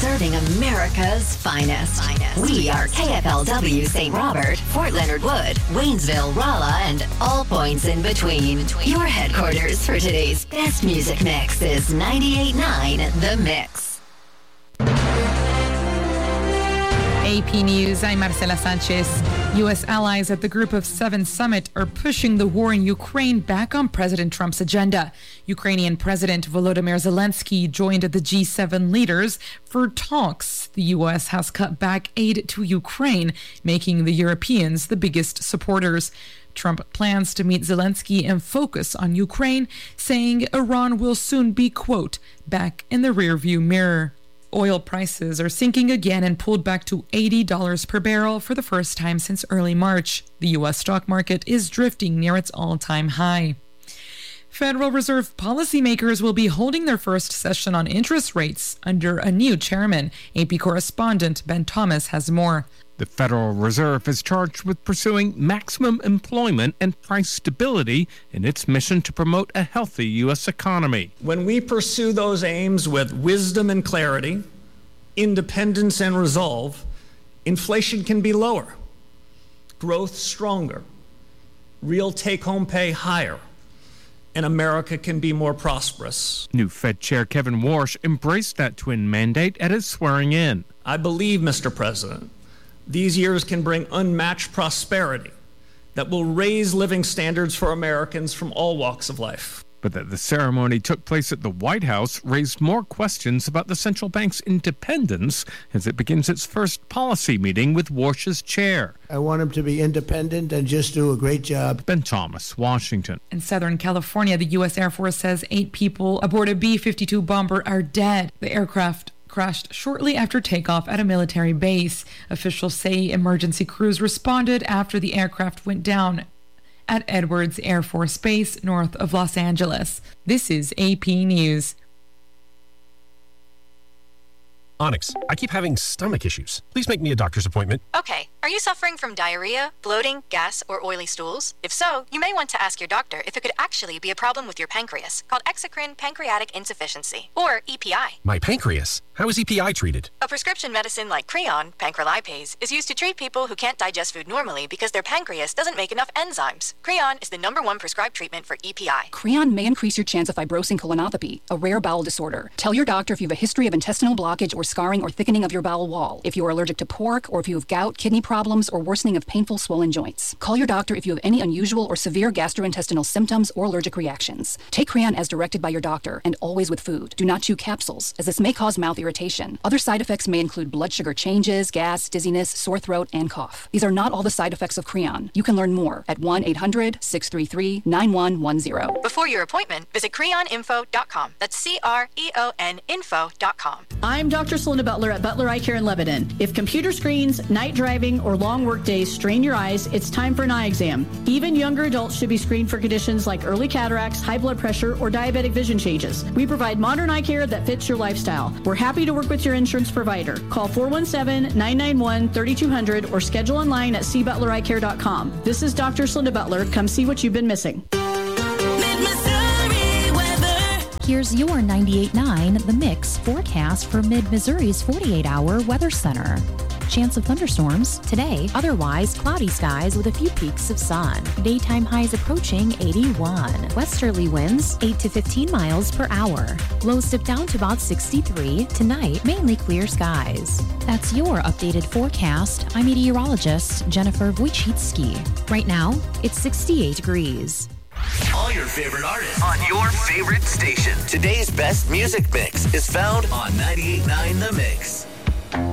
serving America's finest. We are KFLW St. Robert, Fort Leonard Wood, Waynesville, Rolla, and all points in between. Your headquarters for today's best music mix is 98.9 The Mix. AP News, I'm Marcela Sanchez. U.S. allies at the Group of Seven summit are pushing the war in Ukraine back on President Trump's agenda. Ukrainian President Volodymyr Zelensky joined the G7 leaders for talks. The U.S. has cut back aid to Ukraine, making the Europeans the biggest supporters. Trump plans to meet Zelensky and focus on Ukraine, saying Iran will soon be, quote, back in the rearview mirror. Oil prices are sinking again and pulled back to $80 per barrel for the first time since early March. The U.S. stock market is drifting near its all-time high. Federal Reserve policymakers will be holding their first session on interest rates under a new chairman. AP correspondent Ben Thomas has more. The Federal Reserve is charged with pursuing maximum employment and price stability in its mission to promote a healthy U.S. economy. When we pursue those aims with wisdom and clarity, independence and resolve, inflation can be lower, growth stronger, real take-home pay higher, and America can be more prosperous. New Fed Chair Kevin Warsh embraced that twin mandate at his swearing in. I believe, Mr. President, these years can bring unmatched prosperity that will raise living standards for Americans from all walks of life. But that the ceremony took place at the White House raised more questions about the central bank's independence as it begins its first policy meeting with Warsh's chair. I want him to be independent and just do a great job. Ben Thomas, Washington. In Southern California, the U.S. Air Force says 8 people aboard a B-52 bomber are dead. The aircraft crashed shortly after takeoff at a military base. Officials say emergency crews responded after the aircraft went down at Edwards Air Force Base north of Los Angeles. This is AP News. Onyx, I keep having stomach issues. Please make me a doctor's appointment. Okay, are you suffering from diarrhea, bloating, gas, or oily stools? If so, you may want to ask your doctor if it could actually be a problem with your pancreas, called exocrine pancreatic insufficiency, or EPI. My pancreas? How is EPI treated? A prescription medicine like Creon, pancrelipase, is used to treat people who can't digest food normally because their pancreas doesn't make enough enzymes. Creon is the #1 prescribed treatment for EPI. Creon may increase your chance of fibrosing colonopathy, a rare bowel disorder. Tell your doctor if you have a history of intestinal blockage or scarring or thickening of your bowel wall, if you are allergic to pork, or if you have gout, kidney problems, or worsening of painful swollen joints. Call your doctor if you have any unusual or severe gastrointestinal symptoms or allergic reactions. Take Creon as directed by your doctor, and always with food. Do not chew capsules, as this may cause mouth irritation. Other side effects may include blood sugar changes, gas, dizziness, sore throat, and cough. These are not all the side effects of Creon. You can learn more at 1-800-633-9110. Before your appointment, visit creoninfo.com. That's CREON info.com. I'm Dr. Celinda Butler at Butler Eye Care in Lebanon. If computer screens, night driving, or long work days strain your eyes, it's time for an eye exam. Even younger adults should be screened for conditions like early cataracts, high blood pressure, or diabetic vision changes. We provide modern eye care that fits your lifestyle. We're happy to work with your insurance provider. Call 417-991-3200 or schedule online at cbutlereyecare.com. This is Dr. Celinda Butler. Come see what you've been missing. Here's your 98.9 The Mix forecast for Mid-Missouri's 48-hour weather center. Chance of thunderstorms today, otherwise cloudy skies with a few peaks of sun. Daytime highs approaching 81. Westerly winds 8 to 15 miles per hour. Lows dip down to about 63. Tonight, mainly clear skies. That's your updated forecast. I'm meteorologist Jennifer Wojcicki. Right now, it's 68 degrees. All your favorite artists on your favorite station. Today's best music mix is found on 98.9 The Mix.